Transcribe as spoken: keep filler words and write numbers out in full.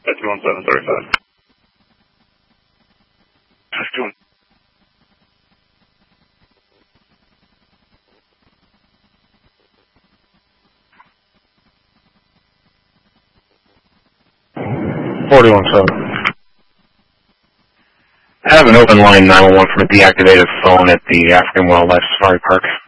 fifty-one seven thirty-five. fifty-one. forty-one seven. I have an open line nine one one from a deactivated phone at the African Wildlife Safari Park.